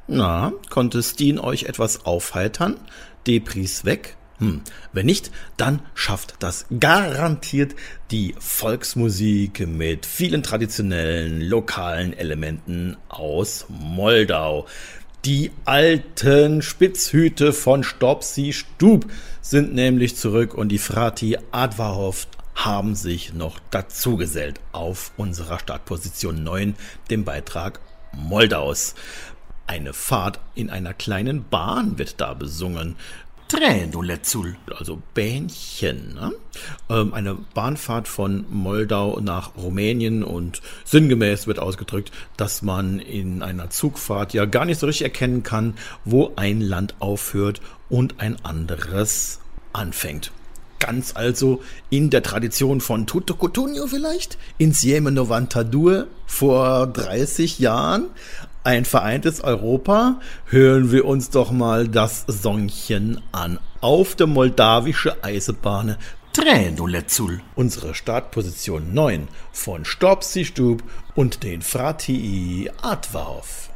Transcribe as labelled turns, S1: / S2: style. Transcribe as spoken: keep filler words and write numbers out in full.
S1: Na, konnte Steen euch etwas aufheitern? Depris weg? Hm. Wenn nicht, dann schafft das garantiert die Volksmusik mit vielen traditionellen, lokalen Elementen aus Moldau. Die alten Spitzhüte von Stopsi Stub sind nämlich zurück und die Frati Adwarhof haben sich noch dazugesellt auf unserer Startposition neun, dem Beitrag Moldaus. Eine Fahrt in einer kleinen Bahn wird da besungen.
S2: Tränuletzul.
S1: Also Bähnchen, ne? Ähm, eine Bahnfahrt von Moldau nach Rumänien und sinngemäß wird ausgedrückt, dass man in einer Zugfahrt ja gar nicht so richtig erkennen kann, wo ein Land aufhört und ein anderes anfängt. Ganz also in der Tradition von Tutto Cutugno vielleicht? Insieme Novantadur vor dreißig Jahren? Ein vereintes Europa? Hören wir uns doch mal das Songchen an. Auf der moldawische Eisenbahn.
S2: Tränuletzul.
S1: Unsere Startposition neun von Stopsi Stub und den Frati Adwarhof.